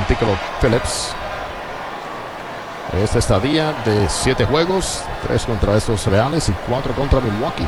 Montículo Phillips. Esta estadía de 7 juegos, 3 contra estos Reales y 4 contra Milwaukee.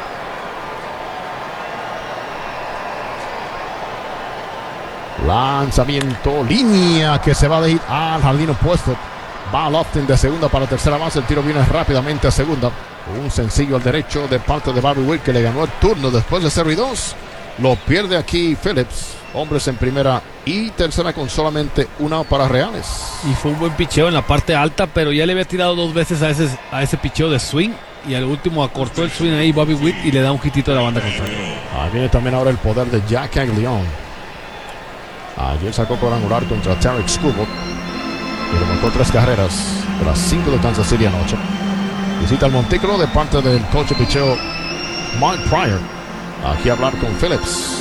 Lanzamiento, línea que se va de ir al jardín opuesto. Va Lofton de segunda para tercera base. El tiro viene rápidamente a segunda. Un sencillo al derecho de parte de Bobby Witt, que le ganó el turno después de 0-2. Lo pierde aquí Phillips. Hombres en primera y tercera con solamente una para Reales. Y fue un buen picheo en la parte alta, pero ya le había tirado 2 veces a ese picheo de swing. Y al último acortó el swing ahí Bobby Witt y le da un hitito a la banda contraria. Ahí viene también ahora el poder de Jack Caglione. Ayer sacó cuadrangular contra Tarek Skubal y le marcó 3 carreras de las 5 de Kansas City anoche. Visita el montículo de parte del coach de picheo Mark Pryor. Aquí a hablar con Phillips.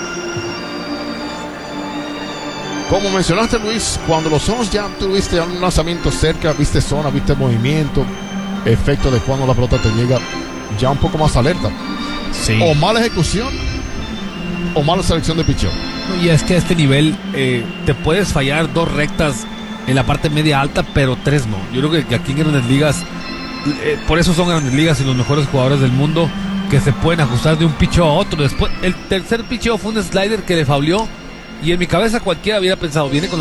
Como mencionaste, Luis, cuando los Suns ya tuviste un lanzamiento cerca, viste zona, viste movimiento, efecto de cuando la pelota te llega, ya un poco más alerta. Sí. O mala ejecución o mala selección de picheo. Y es que a este nivel te puedes fallar 2 rectas en la parte media alta, pero 3 no. Yo creo que aquí en Grandes Ligas, por eso son Grandes Ligas y los mejores jugadores del mundo, que se pueden ajustar de un picheo a otro. Después, el tercer picheo fue un slider que le fauleó, y en mi cabeza cualquiera hubiera pensado, viene con